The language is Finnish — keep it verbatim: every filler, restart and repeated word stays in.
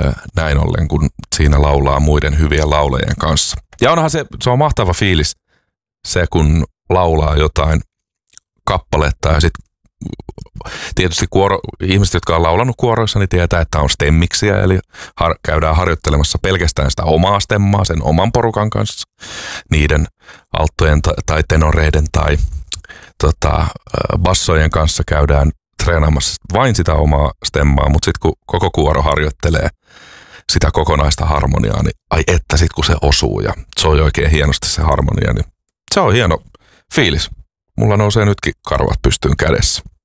näin ollen, kun siinä laulaa muiden hyvien laulajien kanssa. Ja onhan se, se on mahtava fiilis se, kun laulaa jotain kappaletta ja sitten tietysti kuoro, ihmiset, jotka on laulanut kuoroissa, niin tietää, että on stemmiksiä, eli har, käydään harjoittelemassa pelkästään sitä omaa stemmaa sen oman porukan kanssa, niiden alttojen tai, tai tenoreiden tai tota, bassojen kanssa käydään treenaamassa vain sitä omaa stemmaa, mutta sitten kun koko kuoro harjoittelee sitä kokonaista harmoniaa, niin ai että sitten kun se osuu ja se on oikein hienosti se harmonia, niin se on hieno fiilis. Mulla nousee nytkin karvat pystyyn kädessä.